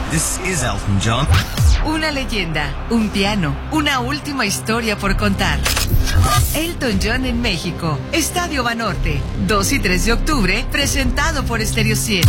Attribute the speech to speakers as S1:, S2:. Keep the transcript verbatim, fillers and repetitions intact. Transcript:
S1: This is Elton John.
S2: Una leyenda, un piano, una última historia por contar. Elton John en México, Estadio Banorte, dos y tres de octubre, presentado por Stereo cien.